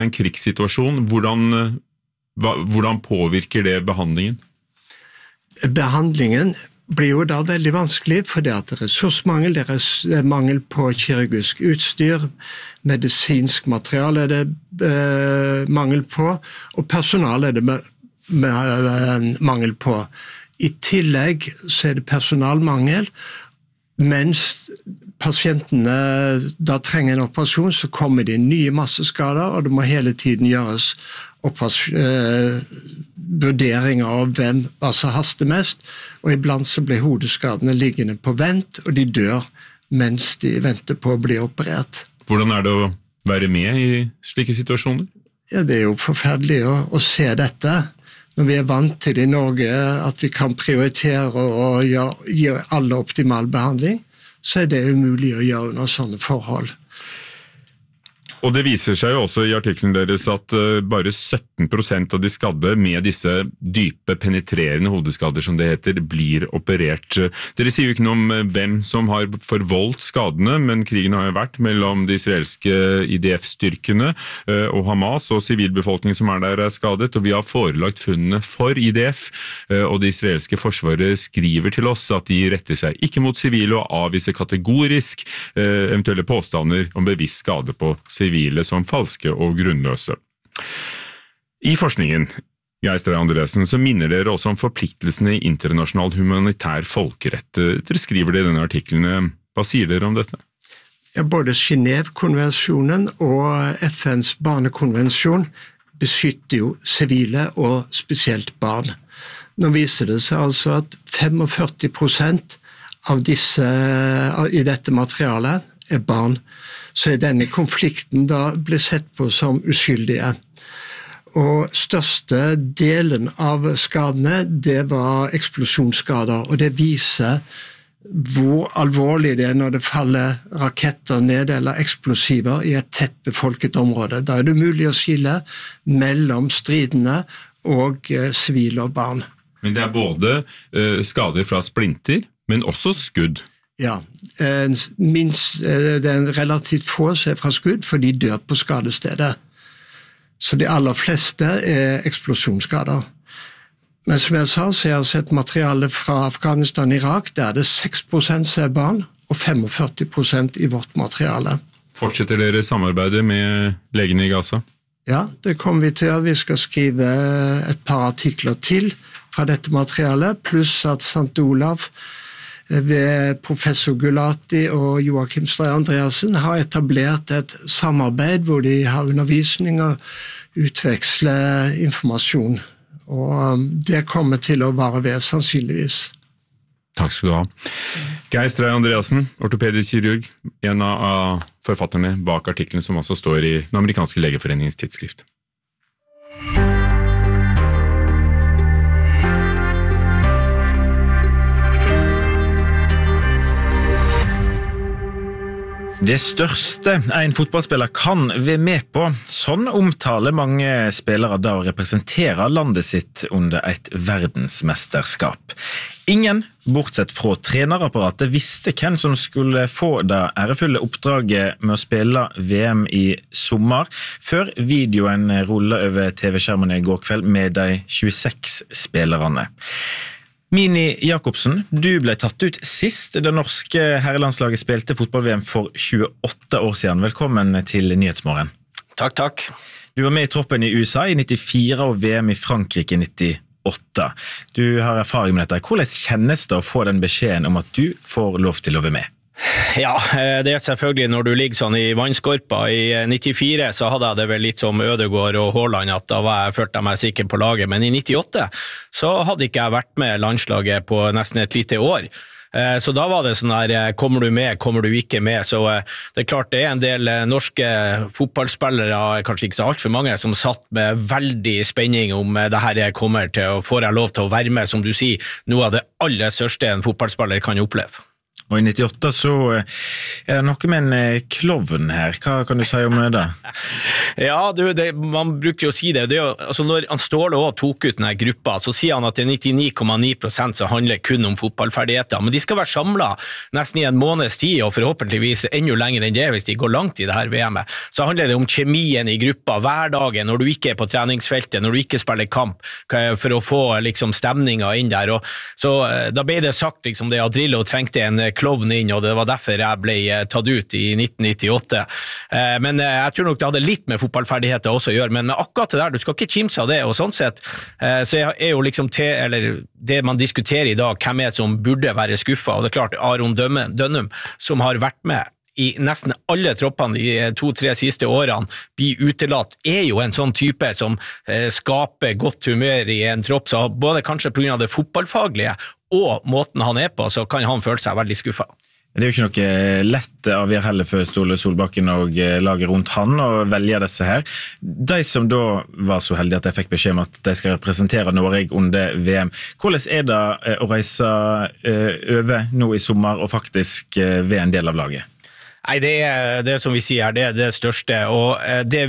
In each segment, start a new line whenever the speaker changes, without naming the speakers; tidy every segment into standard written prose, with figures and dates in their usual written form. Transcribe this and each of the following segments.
en krigssituasjon. Hvordan påvirker det behandlingen?
Behandlingen blir jo da veldig vanskelig, fordi at det er ressursmangel, det er mangel på kirurgisk utstyr, medisinsk materiale er det mangel på, og personal er det mangel på. I tillegg så er det personalmangel, mens pasientene da trenger en operasjon, så kommer det nye masseskader, og det må hele tiden gjøres vurderinger av hvem haster mest, og iblant så blir hodeskadene liggende på vent, og de dør mens de venter på å bli operert.
Hvordan er det å være med i slike situasjoner?
Ja, det er jo forferdelig å se dette. Når vi er vant til i Norge at vi kan prioritere og gi alle optimal behandling, så er det umulig å gjøre under sånne forhold.
Og det viser seg jo også i artikkelen deres at bare 17% av de skadde med disse dype, penetrerende hodeskader, som det heter, blir operert. Dere sier jo ikke noe om hvem som har forvoldt skadene, men krigen har jo vært mellom de israelske IDF-styrkene og Hamas, og sivilbefolkningen som er der skadet, og vi har forelagt funnene for IDF, og det israelske forsvaret skriver til oss at de retter seg ikke mot sivile og avviser kategorisk eventuelle påstander om bevisst skade på sivile som falske og grunnløse. I forskningen, Geir Stray Andreassen, så minner dere også om forpliktelsene i internasjonal humanitær folkerett. Dere skriver det i denne artikkelen. Hva sier dere om dette?
Ja, både Genève-konvensjonen og FNs barnekonvensjon beskytter jo sivile og spesielt barn. Nå viser det seg altså at 45% av disse i dette materialet er barn. Så denne konflikten da ble sett på som uskyldige. Og største delen av skadene, det var eksplosjonsskader, og det viser hvor alvorlig det er når det faller raketter ned eller eksplosiver i et tett befolket område. Da er det mulig å skille mellom stridende og sivile og barn.
Men det er både skader fra splinter, men også skudd.
Ja, minst det er relativt få som er fra skudd, for de dør på skadestedet. Så de aller fleste er eksplosjonsskader. Men som jeg sa, så har jeg sett materiale fra Afghanistan og Irak, der er det 6% som er barn, og 45% i vårt materiale.
Fortsetter dere samarbeidet med legene i Gaza?
Ja, det kommer vi til. Vi skal skrive et par artikler til fra dette materialet, pluss at St. Olav ved professor Gulati og Joachim Stray Andreassen har etablert et samarbeid hvor de har undervisning og utveksler informasjon. Og det kommer til å vare ved sannsynligvis.
Takk skal du ha. Geir Stray Andreassen, ortopedisk kirurg, en av forfatterne bak artikkelen som også står i den amerikanske legeforeningens tidsskrift.
Det største en fotballspiller kan være med på, sånn omtaler mange spillere da å representere landet sitt under et verdensmesterskap. Ingen, bortsett fra trenerapparatet, visste hvem som skulle få det ærefulle oppdraget med å spille VM i sommer, før videoen rullet over TV-skjermene i går kveld med de 26 spillerne. Mini Jakobsen, du ble tatt ut sist det norske herrelandslaget spilte fotball-VM for 28 år siden. Velkommen til Nyhetsmorgen.
Takk, takk.
Du var med i troppen i USA i 94 og VM i Frankrike i 98. Du har erfaring med dette. Hvordan kjennes det å få den beskjeden om at du får lov til å være med?
Ja, det er selvfølgelig når du ligger sånn i vannskorpa. I 94 så hadde jeg det vel litt som Ødegaard og Haaland, at da følte jeg meg sikker på laget. Men i 98 så hadde ikke jeg vært med landslaget på nesten et lite år. Så da var det sånn her, kommer du med, kommer du ikke med? Så det er klart det er en del norske fotballspillere, kanskje ikke så alt for mange, som satt med veldig spenning om det her kommer til, og får jeg lov til å være med, som du sier, noe av det aller største en fotballspiller kan oppleve.
Og i 98 så det noe med en klovn her. Hva kan du si om det?
Ja, man bruker jo å si det. Altså når Ståle også tok ut denne gruppa, så sier han at det 99,9% så handler kun om fotballferdigheter. Men de skal være samlet nesten i en måneds tid, og forhåpentligvis enda lenger enn det hvis de går langt i det her VM-et. Så handler det om kjemien i gruppa, hverdagen, når du ikke på treningsfeltet, når du ikke spiller kamp, for å få liksom stemninga inn der. Og så da ble det sagt liksom det at Drillo trengte en klovn inn, og det var derfor jeg ble tatt ut i 1998. Men jeg tror nok det hadde litt med fotballferdigheter også å gjøre, men med akkurat det der, du skal ikke kimse av det, og sånn sett, så jo liksom det man diskuterer i dag, hvem som burde være skuffet, og det er klart Aron Dønnum, som har vært med i nesten alle troppene de 2-3 siste årene blir utelatt, jo en sånn type som skaper godt humør i en tropp, så både kanskje på grunn av det fotballfaglige og måten han på, så kan han føle seg veldig skuffet.
Det jo ikke noe lett avgjør heller for Ståle Solbakken og laget rundt han å velge disse her. De som da var så heldige at de fikk beskjed om at de skal representere Norge under VM, hvordan det å reise over nå i sommer og faktisk være en del av laget?
Nei, det som vi sier det det største, og det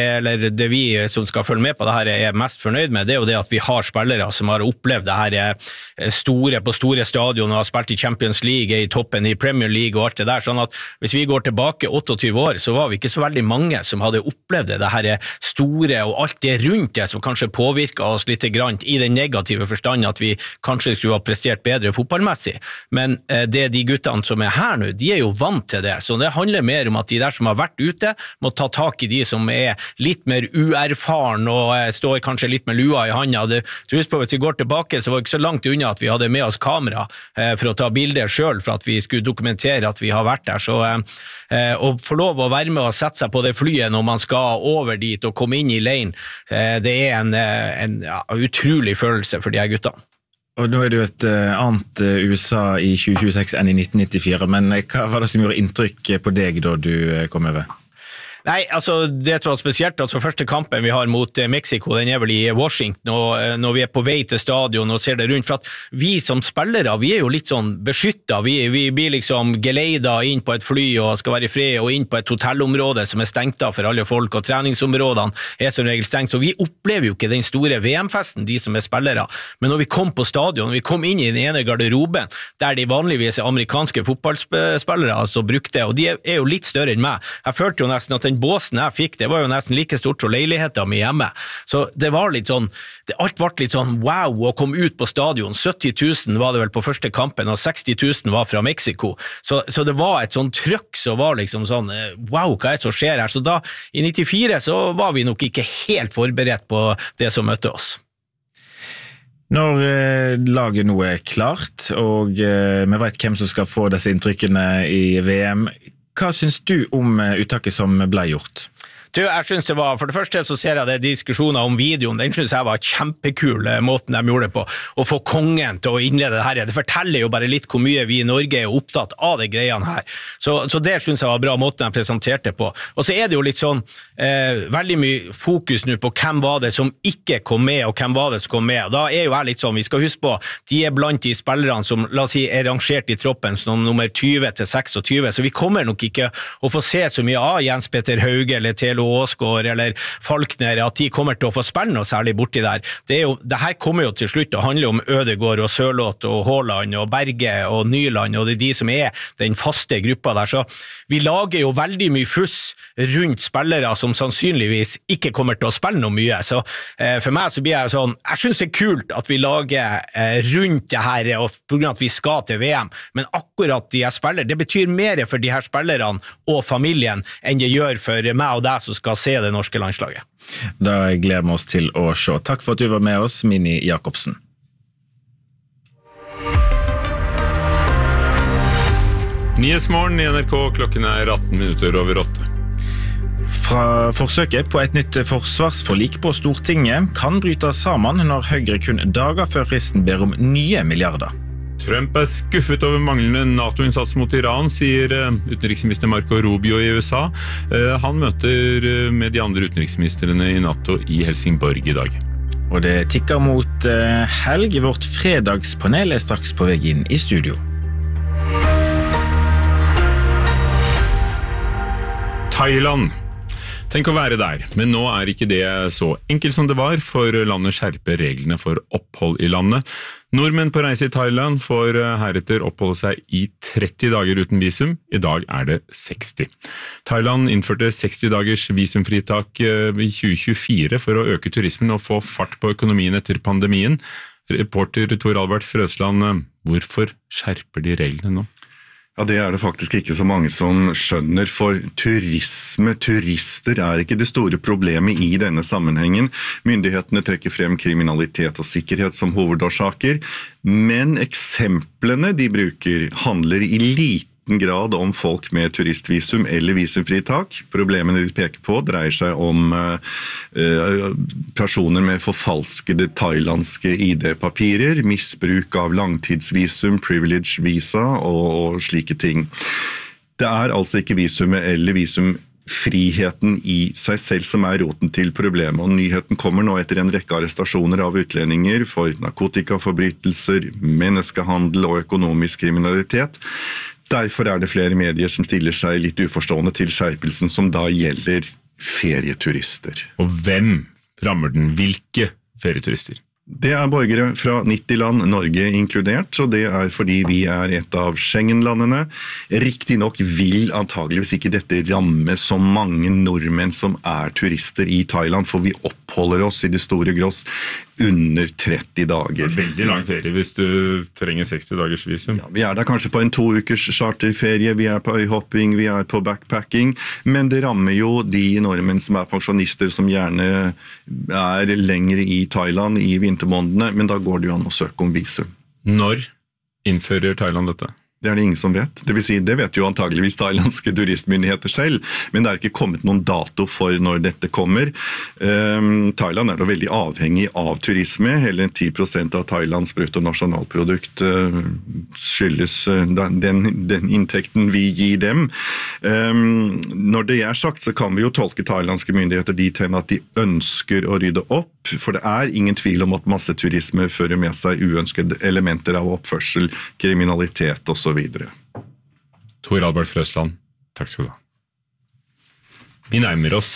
vi som skal følge med på det her mest fornøyd med, det jo det at vi har spillere som har opplevd det her store på store stadion og har spilt i Champions League, i toppen i Premier League og alt det der, sånn at hvis vi går tilbake 28 år, så var vi ikke så veldig mange som hadde opplevd det her store og alt det rundt det som kanskje påvirket oss litt grann i den negative forstand at vi kanskje skulle ha prestert bedre fotballmessig, men det de guttene som her nå, de jo vant til det, så det handler mer om at de der som har vært ute må ta tak i de som litt mer uerfaren og står kanskje litt med lua i handa. Du husker på, hvis vi går tilbake, så var det ikke så langt unna at vi hadde med oss kamera for å ta bilder selv, for at vi skulle dokumentere at vi har vært der. Så å få lov å være med og sette seg på det flyet når man skal over dit og komme inn i leiren, det en utrolig følelse for de her guttene.
Og nå det jo et annet USA i 2026 enn i 1994, men hva var det som gjorde inntrykk på deg da du kom over?
Nei, altså det var spesielt, altså første kampen vi har mot Mexico, den vel i Washington, og når vi på vei til stadion og ser det rundt, for at vi som spillere, vi jo litt sånn beskyttet, vi blir liksom geleidet inn på et fly og skal være i fred, og inn på et hotellområde som stengt av for alle folk, og treningsområdene som regel stengt, så vi opplever jo ikke den store VM-festen, de som spillere, men når vi kom på stadion, når vi kom inn i den ene garderoben, der de vanligvis amerikanske fotballspillere altså brukte, og de jo litt større enn meg, jeg følte jo nesten at den båsen jeg fikk, det var jo nesten like stort som leiligheten min hjemme, så det var litt sånn, alt ble litt sånn wow å komme ut på stadion, 70 000 var det vel på første kampen, og 60 000 var fra Mexico, så det var et sånn trøkk, så var liksom sånn wow, hva det som skjer her, så da i 94 så var vi nok ikke helt forberedt på det som møtte oss.
Når laget nå klart, og vi vet hvem som skal få disse inntrykkene i VM, hva synes du om uttaket som ble gjort?
Jeg synes det var, for det første så ser jeg det diskusjoner om videoen, den synes jeg var kjempekul måten de gjorde det på, å få kongen til å innlede det her, det forteller jo bare litt hvor mye vi i Norge opptatt av det greiene her, så det synes jeg var bra måten de presenterte på, og så det jo litt sånn, veldig mye fokus nå på hvem var det som ikke kom med, og hvem var det som kom med, og da jo jeg litt sånn, vi skal huske på, de blant de spillerne som, la oss si, rangert i troppen som nummer 20 til 26, så vi kommer nok ikke å få se så mye av Jens Petter Hauge eller Telo Åsgaard eller Falkner, at de kommer til å få spille noe særlig borti der. Det her kommer jo til slutt å handle om Ødegaard og Sørloth og Haaland og Berge og Nyland, og det de som den faste gruppa der, så vi lager jo veldig mye fuss rundt spillere som sannsynligvis ikke kommer til å spille noe mye, så for meg så blir jeg sånn, jeg synes det kult at vi lager rundt det her, og på grunn av at vi skal til VM, men akkurat de her spillere, det betyr mer for de her spillerne og familien enn det gjør for meg og deg som skal se det norske landslaget.
Da gleder vi oss til å se. Takk for at du var med oss, Mini Jakobsen.
Nyhetsmorgen i NRK, klokken 18:08.
Fra forsøket på et nytt forsvarsforlik på Stortinget kan bryte sammen når Høyre kun dager før fristen ber om nye milliarder.
Trump skuffet over manglende NATO-innsats mot Iran, sier utenriksminister Marco Rubio i USA. Han møter med de andre utenriksministrene i NATO i Helsingborg i dag.
Og det tikker mot helg. Vårt fredagspanel straks på vei inn i studio.
Thailand. Tenk å være der, men nå ikke det så enkelt som det var, for landet skjerper reglene for opphold i landet. Nordmenn på reise i Thailand får heretter oppholde seg i 30 dager uten visum. I dag det 60. Thailand innførte 60 dagers visumfritak i 2024 for å øke turismen og få fart på økonomien etter pandemien. Reporter Tor Albert Frøsland, hvorfor skjerper de reglene nå?
Ja, det det faktisk ikke så mange som skjønner, for turister ikke det store problemet i denne sammenhengen. Myndighetene trekker frem kriminalitet og sikkerhet som hovedårsaker, men eksemplene de bruker handler i liten grad om folk med turistvisum eller visumfritak. Problemene de peker på dreier seg om personer med forfalskede thailandske ID-papirer, misbruk av langtidsvisum, privilege visa og slike ting. Det altså ikke visumet eller visumfriheten i seg selv som roten til problemet, og nyheten kommer nå etter en rekke arrestasjoner av utlendinger for narkotikaforbrytelser, menneskehandel og økonomisk kriminalitet. Derfor det flere medier som stiller seg litt uforstående til skjerpelsen som da gjelder ferieturister.
Og hvem rammer den? Hvilke ferieturister?
Det borgere fra 90 land, Norge inkludert, så det fordi vi et av Schengen-landene. Riktig nok vil antageligvis ikke dette ramme så mange nordmenn som turister i Thailand, for vi oppholder oss i det store gross under 30 dager.
Veldig lang ferie hvis du trenger 60 dagers visum.
Ja, vi der kanskje på en 2 ukers charterferie, vi på øyhopping, vi på backpacking, men det rammer jo de nordmenn som pensjonister som gjerne lengre i Thailand i vintermånedene, men da går det jo an å søke om visum.
Når innfører Thailand dette?
Det det ingen som vet. Det vil si, det vet jo antageligvis thailandske turistmyndigheter selv, men det ikke kommet noen dato for når dette kommer. Thailand da veldig avhengig av turisme. Hele 10% av Thailands bruttonasjonalprodukt skyldes den inntekten vi gir dem. Når det sagt, så kan vi jo tolke thailandske myndigheter dit hen at de ønsker å rydde opp, for det ingen tvil om at masseturisme fører med seg uønskede elementer av oppførsel, kriminalitet og så videre.
Tor Albert Frøsland, takk skal du ha. Vi nærmer oss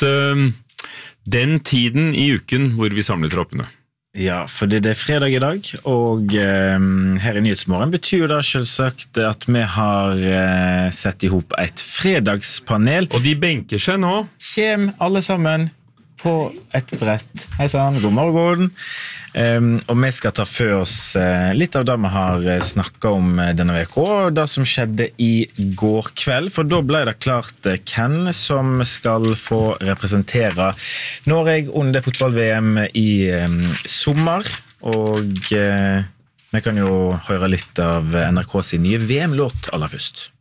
den tiden i uken hvor vi samler troppene.
Ja, fordi det fredag i dag, og her i Nyhetsmorgen betyr det selvsagt at vi har sett ihop et fredagspanel.
Og de benker seg nå.
Kjem alle sammen på et brett. Hei sann, god morgen. Og vi skal ta for oss litt av det vi har snakket om denne veka, og det som skjedde i går kveld, for da ble det klart hvem som skal få representere Norge under fotball-VM i sommer, og vi kan jo høre litt av NRK sin nye VM-låt aller først.